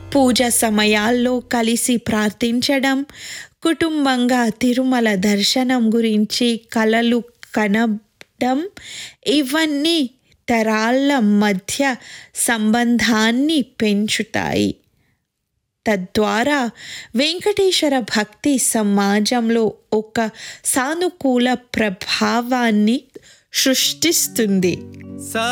పూజ సమయాల్లో కలిసి ప్రార్థించడం, కుటుంబంగా తిరుమల దర్శనం గురించి కలలు కనడం ఇవన్నీ తరాల మధ్య సంబంధాన్ని పెంచుతాయి. తద్వారా వెంకటేశ్వర భక్తి సమాజంలో ఒక సానుకూల ప్రభావాన్ని సృష్టిస్తుంది.